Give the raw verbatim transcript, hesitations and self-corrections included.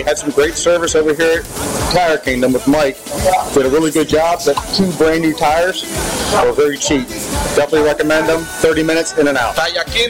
They had some great service over here at Tire Kingdom with Mike. Did a really good job. The two brand new tires were very cheap. Definitely recommend them. thirty minutes in and out. Tayakir